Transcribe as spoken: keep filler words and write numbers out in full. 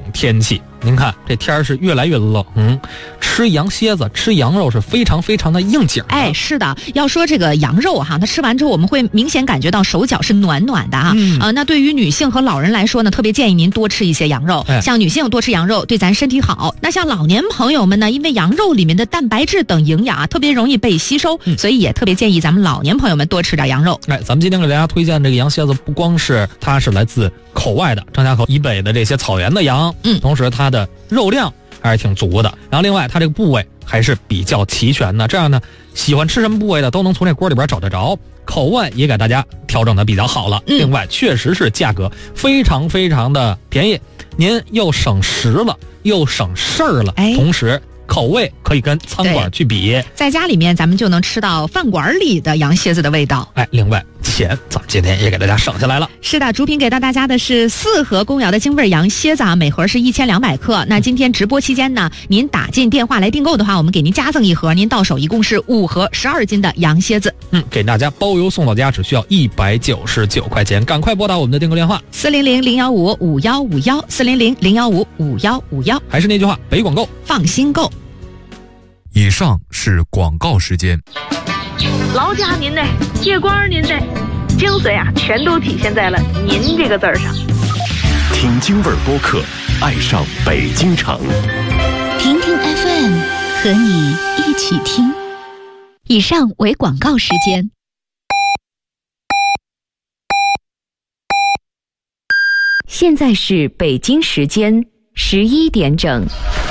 天气。您看这天儿是越来越冷，嗯，吃羊蝎子吃羊肉是非常非常的应景的。 哎，是的，要说这个羊肉哈，它吃完之后我们会明显感觉到手脚是暖暖的啊。 嗯、 呃，那对于女性和老人来说呢，特别建议您多吃一些羊肉。 哎、 像女性多吃羊肉对咱身体好。那像老年朋友们呢，因为羊肉里面的蛋白质等营养啊，特别容易被吸收， 嗯、 所以也特别建议咱们老年朋友们多吃点羊肉。 哎，咱们今天给大家推荐这个羊蝎子，不光是它是来自口外的张家口以北的这些草原的羊， 嗯， 同时它的肉量还是挺足的，然后另外它这个部位还是比较齐全的，这样呢，喜欢吃什么部位的都能从这锅里边找得着，口味也给大家调整的比较好了。 嗯、 另外确实是价格非常非常的便宜，您又省时了，又省事儿了， 哎， 同时口味可以跟餐馆去比， 在家里面咱们就能吃到饭馆里的羊蝎子的味道。 哎，另外钱咱们今天也给大家省下来了。 是的，主品给到大家的是四盒公窑的京味羊蝎子啊，每盒是一千两百克。那今天直播期间呢，您打进电话来订购的话，我们给您加赠一盒，您到手一共是五盒十二斤的羊蝎子。 嗯，给大家包邮送到家，只需要一百九十九块钱，赶快拨打我们的订购电话四零零零幺五五幺五幺四零零零幺五五幺五幺。 还是那句话，北广购， 放心购。 以上是广告时间。 劳驾您呢，借光您呢，精髓啊，全都体现在了“您”这个字儿上。 听京味儿播客，爱上北京城。 听听 F M， 和你一起听。以上为广告时间。现在是北京时间十一点整。